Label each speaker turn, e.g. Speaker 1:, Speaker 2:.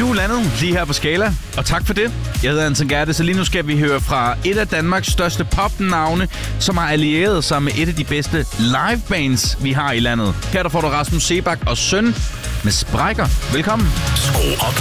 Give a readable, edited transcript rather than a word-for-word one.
Speaker 1: Du er landet lige her på Skala, og tak for det. Jeg hedder Anton Gerdes, så lige nu skal vi høre fra et af Danmarks største popnavne, som har allieret sig med et af de bedste livebands, vi har i landet. Her der får du Rasmus Seebach og Søn med Sprækker. Velkommen.
Speaker 2: Skru op